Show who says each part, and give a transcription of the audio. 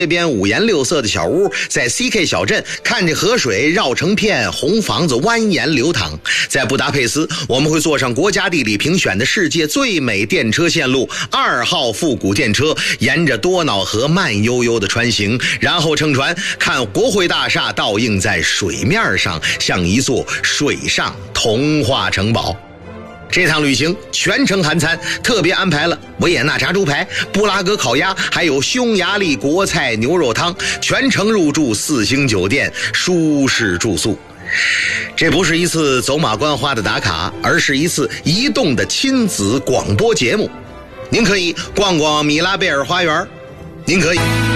Speaker 1: 这边五颜六色的小屋，在 CK 小镇看着河水绕成片，红房子蜿蜒流淌。在布达佩斯，我们会坐上国家地理评选的世界最美电车线路2号复古电车，沿着多瑙河慢悠悠的穿行，然后乘船看国会大厦倒映在水面上，像一座水上童话城堡。这趟旅行全程含餐，特别安排了维也纳炸猪排、布拉格烤鸭，还有匈牙利国菜牛肉汤，全程入住4星酒店，舒适住宿。这不是一次走马观花的打卡，而是一次移动的亲子广播节目。您可以逛逛米拉贝尔花园，您可以